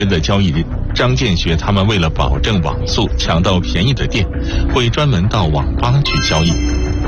的交易日，张建学他们为了保证网速，抢到便宜的电，会专门到网吧去交易。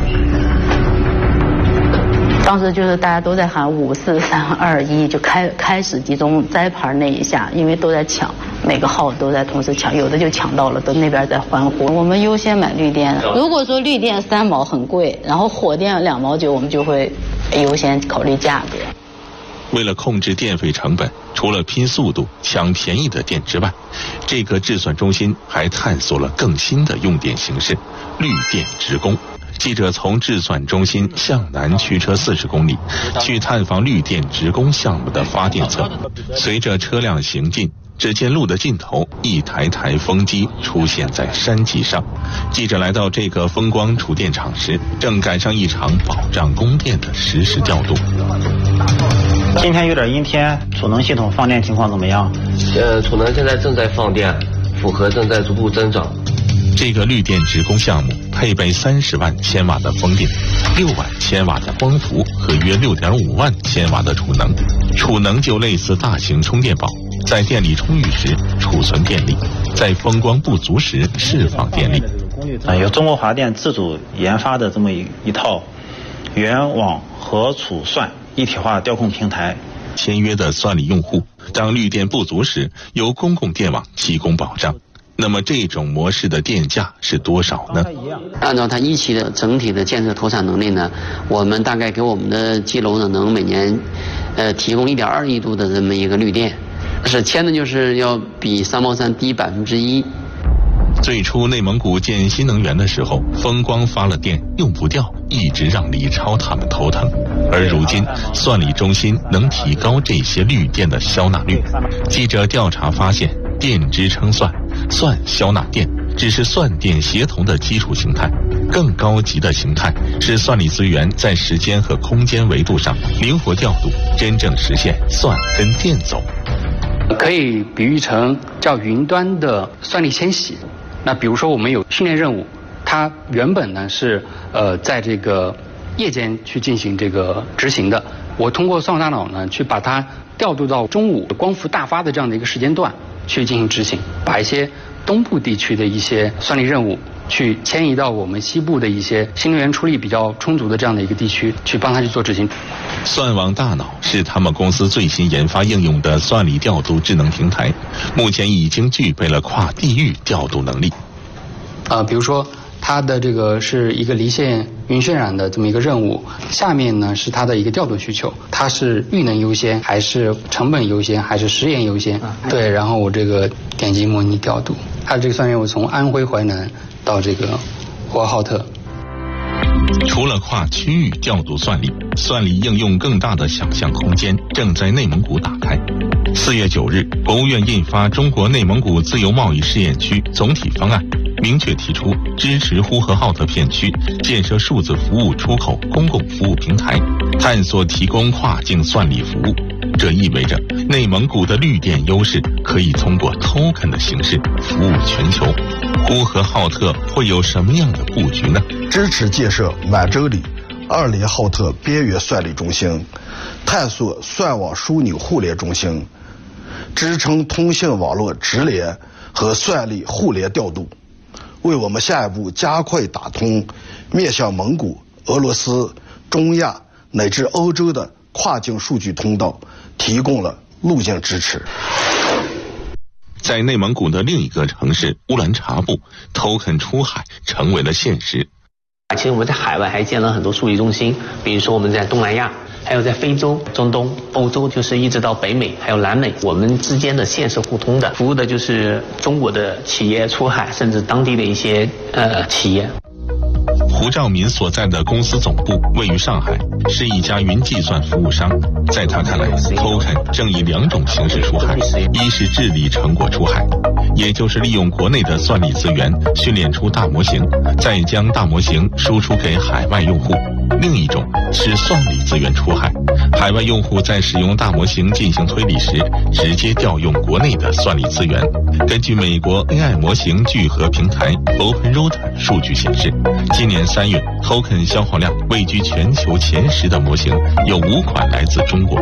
当时就是大家都在喊5、4、3、2、1，就开始集中摘牌那一下，因为都在抢，每个号都在同时抢，有的就抢到了，都那边在欢呼。我们优先买绿电，如果说绿电3毛很贵，然后火电2毛9，我们就会优先考虑价格。 为了控制电费成本，除了拼速度、抢便宜的电之外，这个制算中心还探索了更新的用电形式——绿电职工。记者从制算中心向南驱车40公里，去探访绿电职工项目的发电侧。随着车辆行进，只见路的尽头，一台台风机出现在山脊上。记者来到这个风光储电厂时，正赶上一场保障供电的实时调度。 今天有点阴天，储能系统放电情况怎么样？ 储能现在正在放电，负荷正在逐步增长。 这个绿电职工项目配备30万千瓦的风电，6万千瓦的光伏和约6.5万千瓦的储能。储能就类似大型充电宝，在电力充裕时储存电力，在风光不足时释放电力。 有中国华电自主研发的这么一套原网和储算一体化调控平台。 签约的算力用户，当绿电不足时，由公共电网提供保障。那么这种模式的电价是多少呢？ 按照它1期的整体的建设投产能力呢，我们大概给我们的基楼呢能每年提供1.2亿度的这么一个绿电，是签的就是要比3毛3低1%。 最初内蒙古建新能源的时候，风光发了电用不掉，一直让李超他们头疼。而如今算力中心能提高这些绿电的消纳率。记者调查发现，电支撑算消纳电只是算电协同的基础形态，更高级的形态是算力资源在时间和空间维度上灵活调度，真正实现算跟电走。 可以比喻成叫云端的算力迁徙。那比如说我们有训练任务，它原本呢是在这个夜间去进行这个执行的，我通过算法大脑呢去把它调度到中午光伏大发的这样的一个时间段去进行执行，把一些东部地区的一些算力任务去迁移到我们西部的一些新能源出力比较充足的这样的一个地区，去帮它去做执行。 算网大脑是他们公司最新研发应用的算力调度智能平台，目前已经具备了跨地域调度能力。 比如说它的这个是一个离线云渲染的这么一个任务，下面呢是它的一个调度需求，它是绿能优先还是成本优先还是时延优先？对，然后我这个点击模拟调度，它的这个算任务从安徽淮南到这个呼和浩特。 除了跨区域调度算力，算力应用更大的想象空间正在内蒙古打开。4月9日，国务院印发《中国内蒙古自由贸易试验区总体方案》，明确提出支持呼和浩特片区建设数字服务出口公共服务平台，探索提供跨境算力服务。这意味着内蒙古的绿电优势可以通过 token 的形式服务全球。呼和浩特会有什么样的布局呢？ 支持建设满洲里2里浩特边缘算力中心，探索算网枢纽互联中心，支撑通信网络直连和算力互联调度，为我们下一步加快打通面向蒙古、俄罗斯、中亚乃至欧洲的跨境数据通道提供了路径支持。 在内蒙古的另一个城市乌兰察布，token 出海成为了现实。 其实我们在海外还建了很多数据中心，比如说我们在东南亚，还有在非洲、中东、欧洲，就是一直到北美还有南美，我们之间的线是互通的，服务的就是中国的企业出海，甚至当地的一些企业。 胡兆民所在的公司总部位于上海，是一家云计算服务商。在他看来 ，token 正以2种形式出海：一是治理成果出海，也就是利用国内的算力资源训练出大模型，再将大模型输出给海外用户；另一种是算力资源出海，海外用户在使用大模型进行推理时，直接调用国内的算力资源。根据美国 AI 模型聚合平台 OpenRouter 数据显示，今年3月 ，token 消耗量位居全球前10的模型有5款来自中国。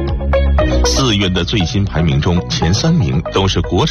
4月的最新排名中，前3名都是国产